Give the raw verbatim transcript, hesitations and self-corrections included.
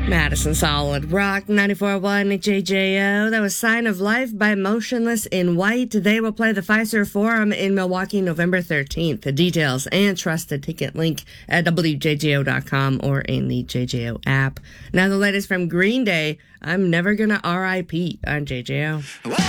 Madison Solid Rock ninety-four point one J J O. That was Sign of Life by Motionless in White. They will play the Fiserv Forum in Milwaukee November thirteenth. The details and trusted ticket link at W J J O dot com or in the J J O app. Now the latest from Green Day, I'm Never Gonna R I P on J J O.